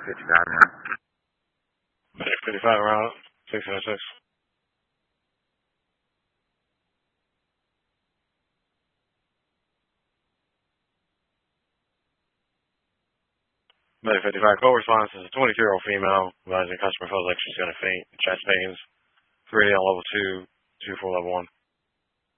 59 round. 55 round, 606. Med 55 call response is a 22-year-old female advising customer feels like she's going to faint, chest pains, 3 on level 2, 2 for level 1.